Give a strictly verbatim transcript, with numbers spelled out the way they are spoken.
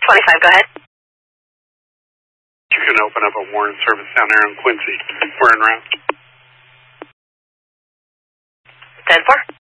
twenty-five, go ahead. You can open up a Warren service down there in Quincy. We're en route. ten four.